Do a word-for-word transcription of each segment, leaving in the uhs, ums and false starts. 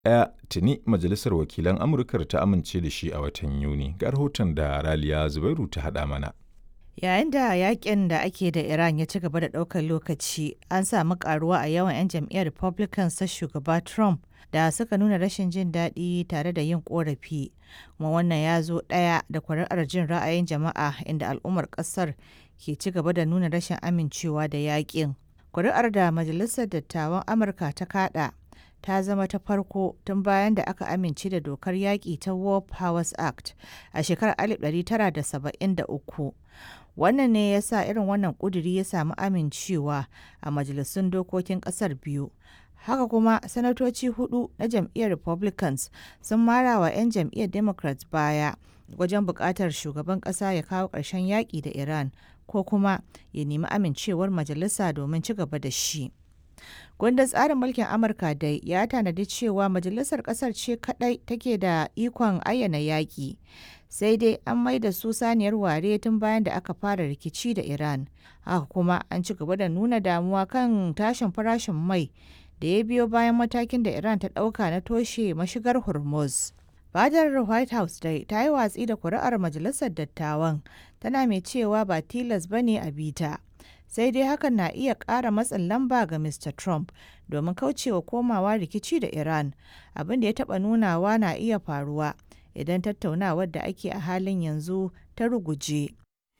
ɗaya tuni Majalisar Wakilan Amurkar ta amince da shi a watan Yuni. Ga rahoton da Raliya Zubairu ta haɗa mana. Yayin da yakin da ake da Iran ya ci gaba da ɗaukar lokaci, an samu karuwa a yawan 'yan jam'iyyar Republicans ta shugaba Trump da suka nuna rashin jin daɗi tare da yin ƙorafi. Kuma wannan ya zo ɗaya da kuri'ar jin ra'ayin jama'a inda al'ummar ƙasar ke ci gaba da nuna rashin amincewa da yakin. Kuri'ar da Majalisar Dattawan Amurka ta kaɗa ta zama ta farko tun bayan da aka amince da dokar yaƙi ta War Powers Act a shekarar alif ɗari tara da saba'in da uku. Wannan ne ya sa irin wannan ƙuduri ya samu amincewa a majalisun dokokin ƙasar biyu. Haka kuma, sanatoci hudu na jam'iyyar Republicans sun mara wa 'yan jam'iyyar Democrats baya wajen buƙatar shugaban ƙasa ya kawo ƙarshen yaƙi da Iran ko kuma ya nemi amincewar majalisa domin ci gaba da shi. Kundin tsarin mulkin Amurka dai ya tanadi cewa majalisar ƙasar ce kaɗai take da ikon ayyana yaƙi. Sai dai an maida su saniyar ware tun bayan da aka fara rikici da Iran. Haka kuma an ci gaba da nuna damuwa kan tashin farashin mai da ya biyo bayan matakin da Iran ta ɗauka na toshe mashigar Hormuz. Fadar White House dai ta yi watsi da kuri'ar Majalisar Dattawan, tana mai cewa ba tilas ba ne a bita. Sai dai hakan na iya ƙara matsin lamba ga Mister Trump domin kaucewa komawa rikici da Iran, abin da ya taɓa nunawa na iya faruwa idan tattaunawar da ake a halin yanzu ta ruguje.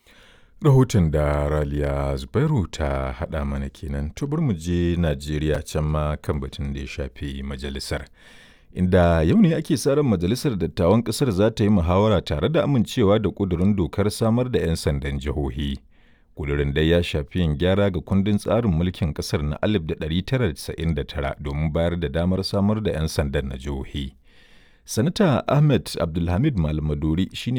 Rahoton da Raliya Zubairu ta haɗa mana kenan. To bari mu je Najeriya can ma kan batun da ya shafi majalisar. Inda yau ne ake sa ran Majalisar Dattawan ƙasar za ta yi muhawara tare da amincewa da ƙudurin dokar samar da 'yan sandan jihohi. Ƙudurin dai ya shafi yin gyara ga kundin tsarin mulkin ƙasar na alif ɗari tara da casa'in da tara domin bayar da damar samar da 'yan sandan na jihohi. Sanata Ahmed Abdulhamid Malamadori shine